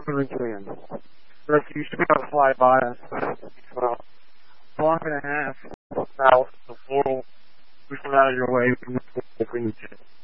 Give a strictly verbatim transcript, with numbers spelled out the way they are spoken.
really can. Like, you should be able to fly by us. Well, block and a half. Now, the world, we come out of your way if we need to.